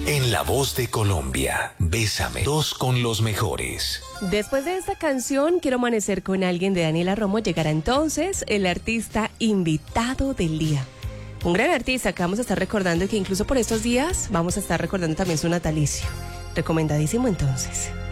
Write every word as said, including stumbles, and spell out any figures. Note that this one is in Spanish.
En La Voz de Colombia, Bésame, dos con los mejores. Después de esta canción, Quiero amanecer con alguien de Daniela Romo, llegará entonces el artista invitado del día. Un gran artista que vamos a estar recordando y que incluso por estos días vamos a estar recordando también su natalicio. Recomendadísimo entonces.